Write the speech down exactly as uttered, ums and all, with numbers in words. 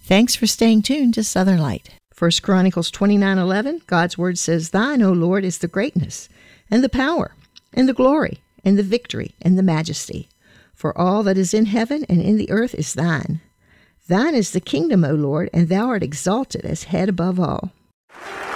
Thanks for staying tuned to Southern Light. First Chronicles twenty-nine eleven, God's word says, Thine, O Lord, is the greatness, and the power, and the glory, and the victory, and the majesty. For all that is in heaven and in the earth is thine. Thine is the kingdom, O Lord, and thou art exalted as head above all.